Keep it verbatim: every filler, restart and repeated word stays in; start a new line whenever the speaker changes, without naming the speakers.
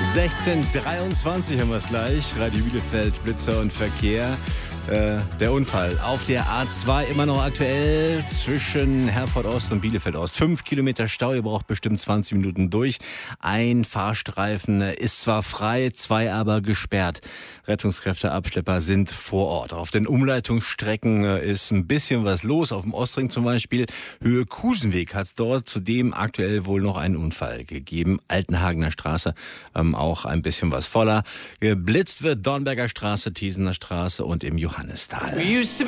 sechzehn Uhr dreiundzwanzig haben wir es gleich. Radio Bielefeld, Blitzer und Verkehr. Äh, der Unfall auf der A zwei immer noch aktuell zwischen Herford Ost und Bielefeld Ost. Fünf Kilometer Stau, ihr braucht bestimmt zwanzig Minuten durch. Ein Fahrstreifen ist zwar frei, zwei aber gesperrt. Rettungskräfte, Abschlepper sind vor Ort. Auf den Umleitungsstrecken ist ein bisschen was los. Auf dem Ostring zum Beispiel, Höhe Kusenweg, hat es dort zudem aktuell wohl noch einen Unfall gegeben. Altenhagener Straße ähm, auch ein bisschen was voller. Geblitzt wird Dornberger Straße, Thiesener Straße und im Johannisthal.